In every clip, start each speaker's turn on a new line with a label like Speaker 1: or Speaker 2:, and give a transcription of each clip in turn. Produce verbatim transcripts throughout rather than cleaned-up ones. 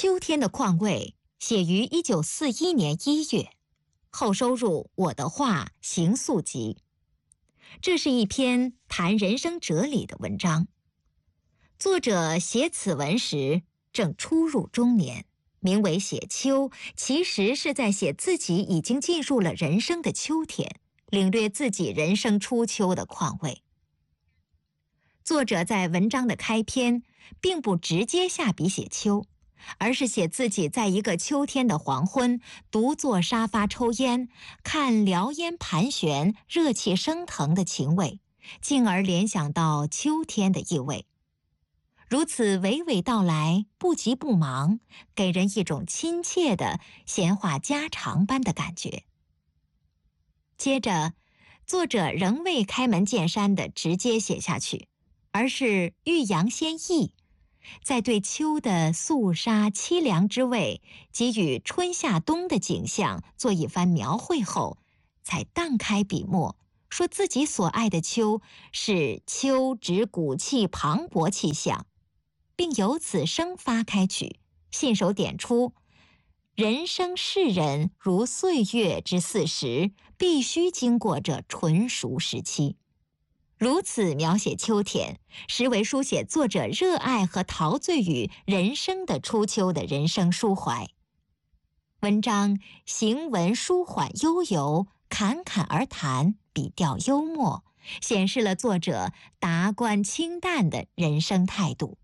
Speaker 1: 秋天的况味》写于一九四一年一月，后收入《我的画行素集》。这是一篇谈人生哲理的文章。作者写此文时正初入中年，名为写秋，其实是在写自己已经进入了人生的秋天，领略自己人生初秋的况味。作者在文章的开篇并不直接下笔写秋，而是写自己在一个秋天的黄昏，独坐沙发抽烟，看燎烟盘旋，热气升腾的情味，进而联想到秋天的意味。如此娓娓道来，不急不忙，给人一种亲切的闲话家常般的感觉。接着，作者仍未开门见山地直接写下去，而是欲扬先抑，在对秋的肃杀凄凉之味给予春夏冬的景象做一番描绘后，才荡开笔墨，说自己所爱的秋是秋指骨气磅礴气象，并由此生发开曲，信手点出人生世人如岁月之四十，必须经过这纯熟时期。如此描写秋天，实为书写作者热爱和陶醉于人生的初秋的人生抒怀。文章行文舒缓悠游，侃侃而谈，笔调幽默，显示了作者达观清淡的人生态度。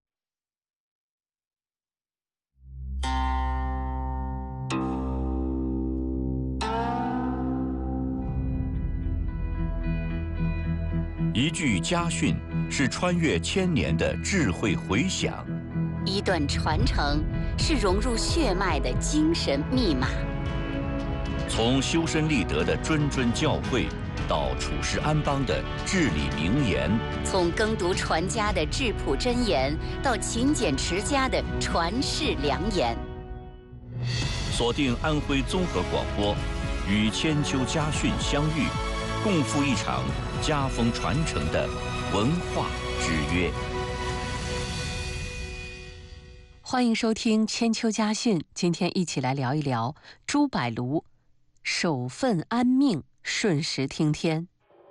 Speaker 2: 一句家训是穿越千年的智慧回响，
Speaker 3: 一段传承是融入血脉的精神密码。
Speaker 2: 从修身立德的谆谆教诲，到处世安邦的至理名言；
Speaker 3: 从耕读传家的质朴真言，到勤俭持家的传世良言。
Speaker 2: 锁定安徽综合广播，与千秋家训相遇，共赴一场家风传承的文化之约。
Speaker 4: 欢迎收听千秋家训，今天一起来聊一聊朱柏庐守分安命，顺时听天。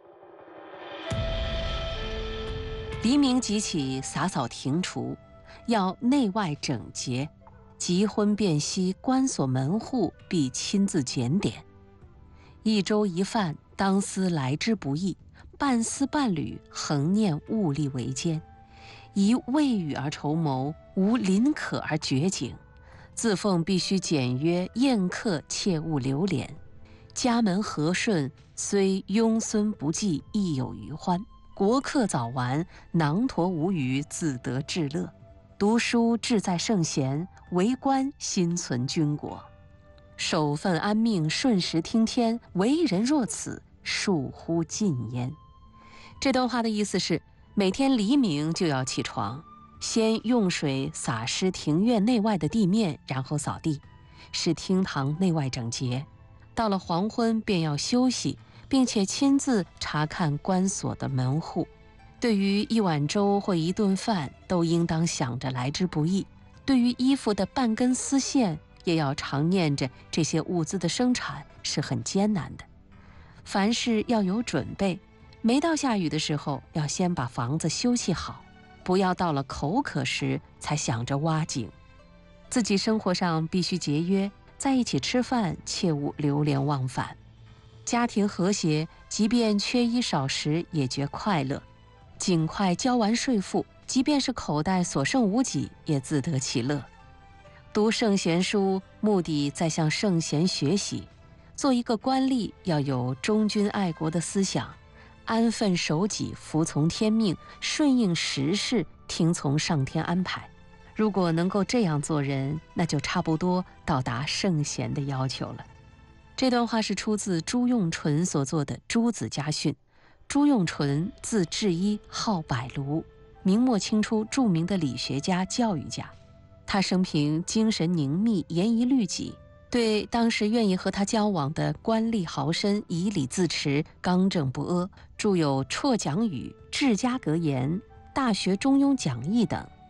Speaker 4: 黎明即起，洒扫庭除，要内外整洁。即婚便息，关锁门户，必亲自检点。一粥一饭，当思来之不易；半丝半缕，恒念物力维艰。宜未雨而绸缪，无临渴而绝井。自奉必须简约，宴客切勿流连。家门和顺，虽庸孙不济，亦有余欢。国客早完，囊橐无余，自得至乐。读书志在圣贤，为官心存军国。守分安命，顺时听天，为人若此，恕乎尽焉。这段话的意思是，每天黎明就要起床，先用水洒湿庭院内外的地面，然后扫地，使厅堂内外整洁。到了黄昏便要休息，并且亲自查看关锁的门户。对于一碗粥或一顿饭，都应当想着来之不易；对于衣服的半根丝线，也要常念着这些物资的生产是很艰难的。凡事要有准备，没到下雨的时候，要先把房子修葺好，不要到了口渴时才想着挖井。自己生活上必须节约，在一起吃饭切勿流连忘返。家庭和谐，即便缺衣少食也觉快乐。尽快交完税赋，即便是口袋所剩无几，也自得其乐。读圣贤书，目的在向圣贤学习。做一个官吏，要有忠君爱国的思想，安分守己，服从天命，顺应时势，听从上天安排。如果能够这样做人，那就差不多到达圣贤的要求了。这段话是出自朱用纯所作的《朱子家训》。朱用纯字至一，号柏庐，明末清初著名的理学家、教育家。他生平精神凝密，严于律己，对当时愿意和他交往的官吏豪绅以礼自持，刚正不阿，著有《辍讲语》《治家格言》《大学中庸讲义》等。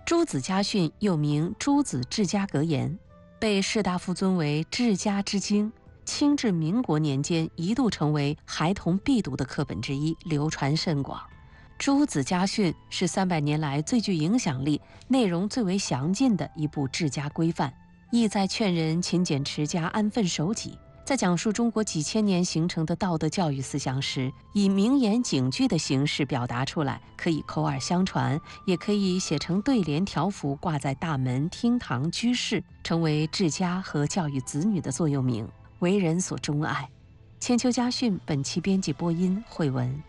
Speaker 4: 诸子家训又名《诸子治家格言》，被士大夫尊为治家之经。清至民国年间一度成为孩童必读的课本之一，流传甚广。诸子家训是三百年来最具影响力、内容最为详尽的一部治家规范，意在劝人勤俭持家、安分守己。在讲述中国几千年形成的道德教育思想时，以名言警句的形式表达出来，可以口耳相传，也可以写成对联条幅挂在大门、厅堂、居室，成为治家和教育子女的座右铭，为人所钟爱。千秋家训本期编辑播音慧文。